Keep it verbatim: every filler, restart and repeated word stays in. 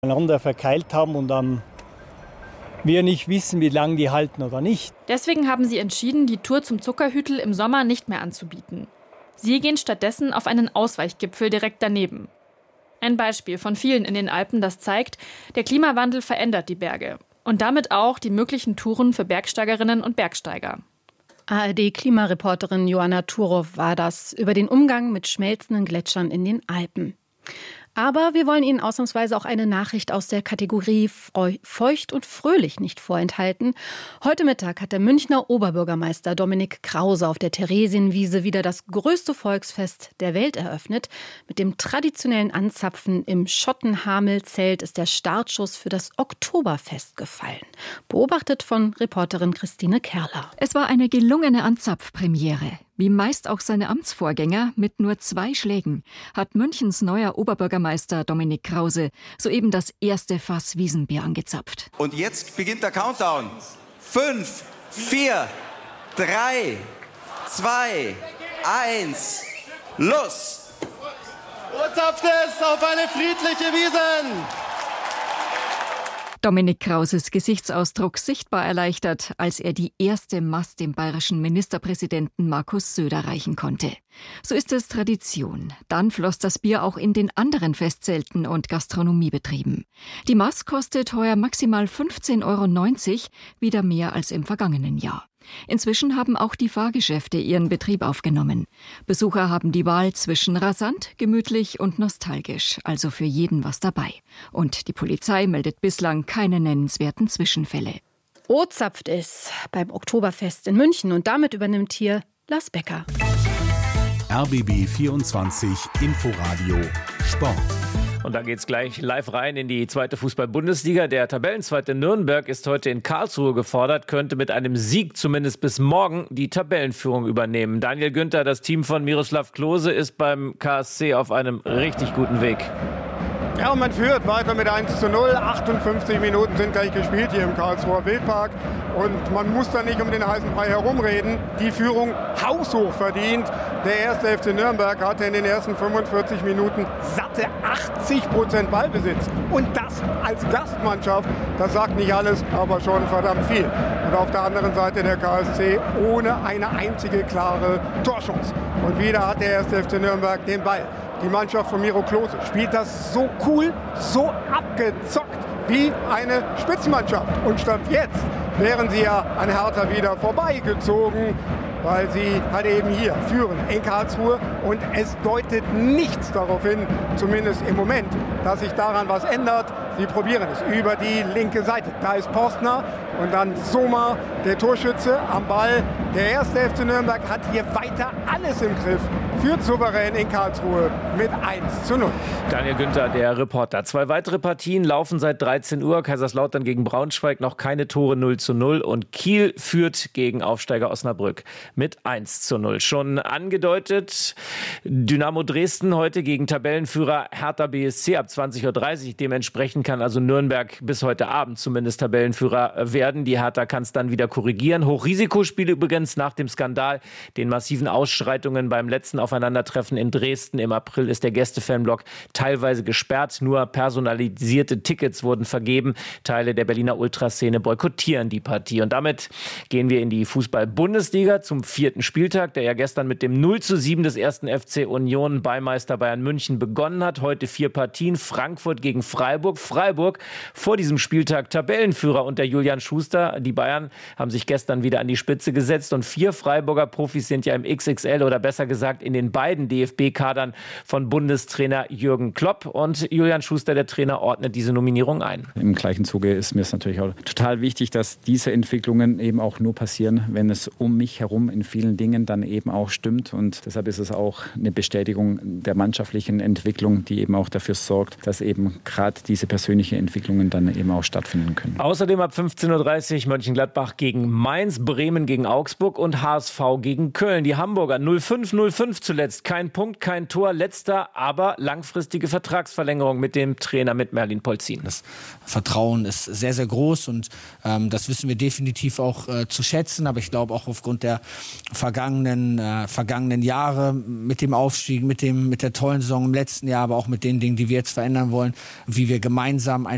einander verkeilt haben und dann wir nicht wissen, wie lange die halten oder nicht. Deswegen haben sie entschieden, die Tour zum Zuckerhütl im Sommer nicht mehr anzubieten. Sie gehen stattdessen auf einen Ausweichgipfel direkt daneben. Ein Beispiel von vielen in den Alpen, das zeigt, der Klimawandel verändert die Berge. Und damit auch die möglichen Touren für Bergsteigerinnen und Bergsteiger. A R D-Klimareporterin Joanna Turow war das über den Umgang mit schmelzenden Gletschern in den Alpen. Aber wir wollen Ihnen ausnahmsweise auch eine Nachricht aus der Kategorie Feucht und Fröhlich nicht vorenthalten. Heute Mittag hat der Münchner Oberbürgermeister Dominik Krause auf der Theresienwiese wieder das größte Volksfest der Welt eröffnet. Mit dem traditionellen Anzapfen im Schottenhamel-Zelt ist der Startschuss für das Oktoberfest gefallen. Beobachtet von Reporterin Christine Kerler. Es war eine gelungene Anzapfpremiere. Wie meist auch seine Amtsvorgänger, mit nur zwei Schlägen, hat Münchens neuer Oberbürgermeister Dominik Krause soeben das erste Fass Wiesenbier angezapft. Und jetzt beginnt der Countdown. Fünf, vier, drei, zwei, eins, los! Und zapft es auf eine friedliche Wiesn! Dominik Krauses Gesichtsausdruck sichtbar erleichtert, als er die erste Mast dem bayerischen Ministerpräsidenten Markus Söder reichen konnte. So ist es Tradition. Dann floss das Bier auch in den anderen Festzelten und Gastronomiebetrieben. Die Mast kostet heuer maximal fünfzehn Euro neunzig, wieder mehr als im vergangenen Jahr. Inzwischen haben auch die Fahrgeschäfte ihren Betrieb aufgenommen. Besucher haben die Wahl zwischen rasant, gemütlich und nostalgisch, also für jeden was dabei. Und die Polizei meldet bislang keine nennenswerten Zwischenfälle. O zapft es beim Oktoberfest in München und damit übernimmt hier Lars Becker. R B B vierundzwanzig Inforadio Sport. Und da geht's gleich live rein in die zweite Fußball-Bundesliga. Der Tabellenzweite Nürnberg ist heute in Karlsruhe gefordert, könnte mit einem Sieg zumindest bis morgen die Tabellenführung übernehmen. Daniel Günther, das Team von Miroslav Klose, ist beim K S C auf einem richtig guten Weg. Ja, und man führt weiter mit eins zu null. achtundfünfzig Minuten sind gleich gespielt hier im Karlsruher Wildpark. Und man muss da nicht um den heißen Brei herumreden. Die Führung haushoch verdient. Der erste F C Nürnberg hatte in den ersten fünfundvierzig Minuten satte achtzig Prozent Ballbesitz. Und das als Gastmannschaft, das sagt nicht alles, aber schon verdammt viel. Und auf der anderen Seite der K S C ohne eine einzige klare Torchance. Und wieder hat der erste F C Nürnberg den Ball. Die Mannschaft von Miro Klose spielt das so cool, so abgezockt wie eine Spitzenmannschaft. Und stand jetzt wären sie ja an Hertha wieder vorbeigezogen, weil sie halt eben hier führen in Karlsruhe. Und es deutet nichts darauf hin, zumindest im Moment, dass sich daran was ändert. Sie probieren es über die linke Seite. Da ist Postner und dann Sommer, der Torschütze am Ball. Der erste F C Nürnberg hat hier weiter alles im Griff. Führt souverän in Karlsruhe mit eins zu null. Daniel Günther, der Reporter. Zwei weitere Partien laufen seit dreizehn Uhr. Kaiserslautern gegen Braunschweig, noch keine Tore, null zu null. Und Kiel führt gegen Aufsteiger Osnabrück mit eins zu null. Schon angedeutet, Dynamo Dresden heute gegen Tabellenführer Hertha B S C ab zwanzig Uhr dreißig. Dementsprechend kann also Nürnberg bis heute Abend zumindest Tabellenführer werden. Die Hertha kann es dann wieder korrigieren. Hochrisikospiel übrigens nach dem Skandal, den massiven Ausschreitungen beim letzten Aufeinandertreffen in Dresden. Im April ist der Gästefanblock teilweise gesperrt. Nur personalisierte Tickets wurden vergeben. Teile der Berliner Ultraszene boykottieren die Partie. Und damit gehen wir in die Fußball-Bundesliga zum vierten Spieltag, der ja gestern mit dem null zu sieben des ersten F C Union bei Meister Bayern München begonnen hat. Heute vier Partien. Frankfurt gegen Freiburg. Freiburg vor diesem Spieltag Tabellenführer unter Julian Schuster. Die Bayern haben sich gestern wieder an die Spitze gesetzt und vier Freiburger Profis sind ja im X X L oder besser gesagt in den beiden D F B-Kadern von Bundestrainer Jürgen Klopp. Und Julian Schuster, der Trainer, ordnet diese Nominierung ein. Im gleichen Zuge ist mir es natürlich auch total wichtig, dass diese Entwicklungen eben auch nur passieren, wenn es um mich herum in vielen Dingen dann eben auch stimmt. Und deshalb ist es auch eine Bestätigung der mannschaftlichen Entwicklung, die eben auch dafür sorgt, dass eben gerade diese persönlichen Entwicklungen dann eben auch stattfinden können. Außerdem ab fünfzehn Uhr dreißig Mönchengladbach gegen Mainz, Bremen gegen Augsburg und H S V gegen Köln. Die Hamburger null fünf null fünf zuletzt. Kein Punkt, kein Tor, letzter, aber langfristige Vertragsverlängerung mit dem Trainer, mit Merlin Polzin. Das Vertrauen ist sehr, sehr groß und ähm, das wissen wir definitiv auch äh, zu schätzen. Aber ich glaube auch aufgrund der vergangenen, äh, vergangenen Jahre mit dem Aufstieg, mit, dem, mit der tollen Saison im letzten Jahr, aber auch mit den Dingen, die wir jetzt verändern wollen, wie wir gemeinsam ein